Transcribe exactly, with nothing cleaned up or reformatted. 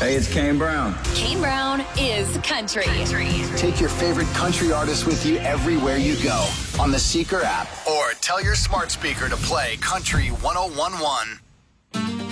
Hey, it's Kane Brown. Kane Brown is country. Take your favorite country artists with you everywhere you go on the Seeker app, or tell your smart speaker to play Country one oh one one.